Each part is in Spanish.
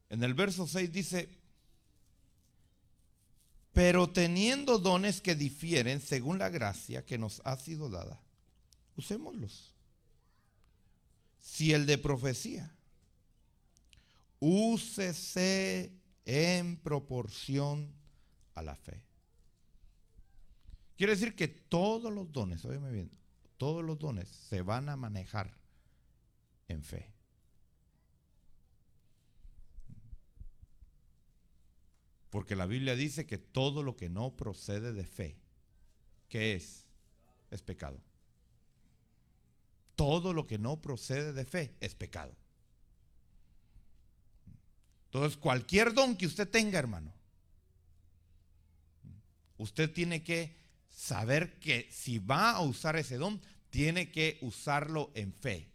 En el verso 6 dice: pero teniendo dones que difieren según la gracia que nos ha sido dada, usémoslos. Si el de profecía, úsese en proporción a la fe. Quiere decir que todos los dones, óyeme bien, todos los dones se van a manejar en fe. Porque la Biblia dice que todo lo que no procede de fe, ¿qué es? Es pecado. Todo lo que no procede de fe es pecado. Entonces, cualquier don que usted tenga, hermano, usted tiene que saber que si va a usar ese don, tiene que usarlo en fe.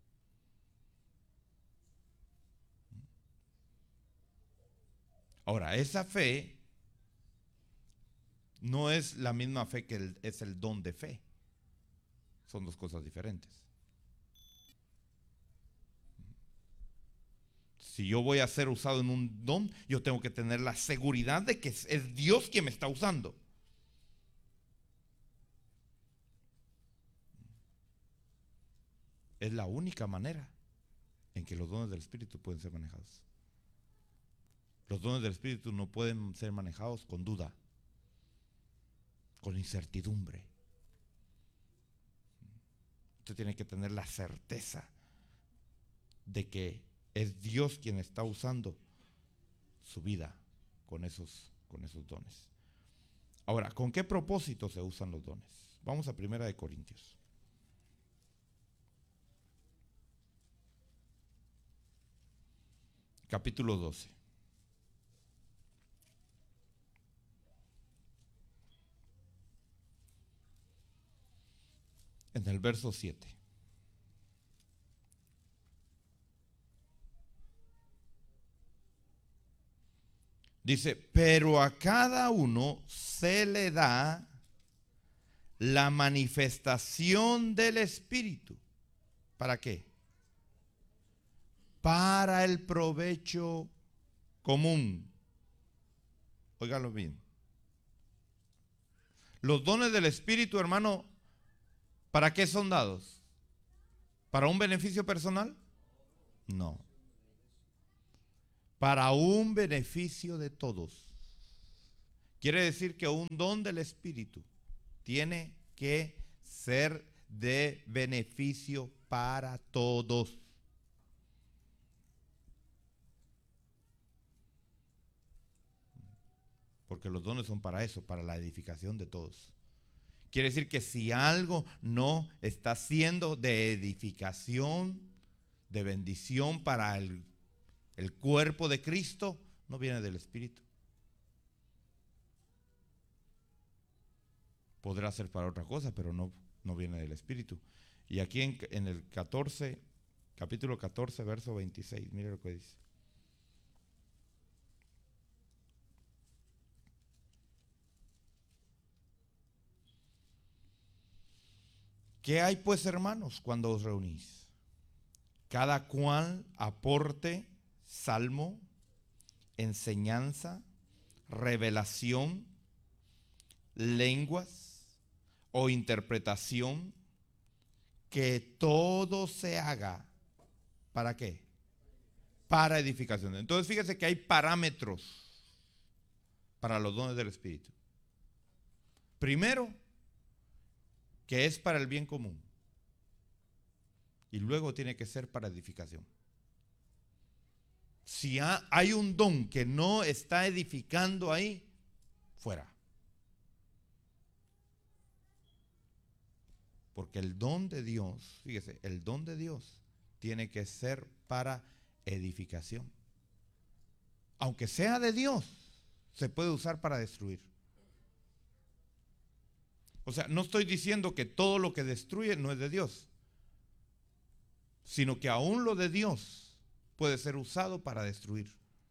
Ahora, esa fe no es la misma fe que es el don de fe. Son dos cosas diferentes. Si yo voy a ser usado en un don, yo tengo que tener la seguridad de que es Dios quien me está usando. Es la única manera en que los dones del Espíritu pueden ser manejados. Los dones del Espíritu no pueden ser manejados con duda, con incertidumbre. Usted tiene que tener la certeza de que es Dios quien está usando su vida con esos dones. Ahora, ¿con qué propósito se usan los dones? Vamos a 1 Corintios. Capítulo 12. En el verso 7. Dice: pero a cada uno se le da la manifestación del Espíritu. ¿Para qué? Para el provecho común. Óigalo bien. Los dones del Espíritu, hermano, ¿para qué son dados? ¿Para un beneficio personal? No. Para un beneficio de todos. Quiere decir que un don del Espíritu tiene que ser de beneficio para todos. Porque los dones son para eso, para la edificación de todos. Quiere decir que si algo no está siendo de edificación, de bendición para el cuerpo de Cristo, no viene del Espíritu. Podrá ser para otra cosa, pero no viene del Espíritu. Y aquí en el 14, capítulo 14, verso 26, mire lo que dice. ¿Qué hay pues, hermanos, cuando os reunís? Cada cual aporte salmo, enseñanza, revelación, lenguas o interpretación, que todo se haga. ¿Para qué? Para edificación. Entonces fíjese que hay parámetros para los dones del Espíritu. Primero, que es para el bien común. Y luego tiene que ser para edificación. Si hay un don que no está edificando ahí, fuera. Porque el don de Dios, fíjese, el don de Dios tiene que ser para edificación. Aunque sea de Dios, se puede usar para destruir. O sea, no estoy diciendo que todo lo que destruye no es de Dios, sino que aún lo de Dios puede ser usado para destruir.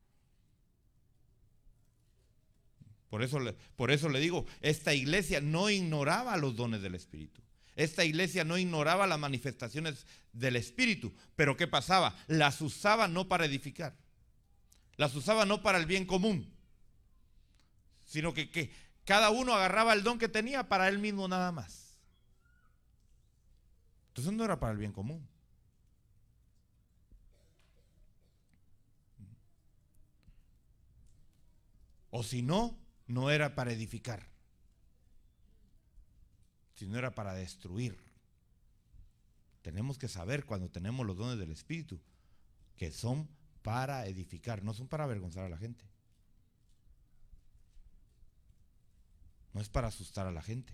Por eso le digo, esta iglesia no ignoraba los dones del Espíritu. Esta iglesia no ignoraba las manifestaciones del Espíritu. Pero ¿qué pasaba? Las usaba no para edificar. Las usaba no para el bien común, sino que cada uno agarraba el don que tenía para él mismo nada más. Entonces no era para el bien común. O si no, no era para edificar, sino era para destruir. Tenemos que saber cuando tenemos los dones del Espíritu que son para edificar, no son para avergonzar a la gente. No es para asustar a la gente,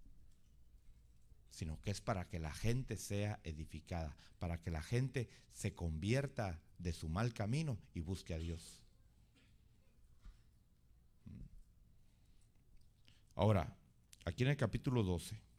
sino que es para que la gente sea edificada, para que la gente se convierta de su mal camino y busque a Dios. Ahora, aquí en el capítulo 12,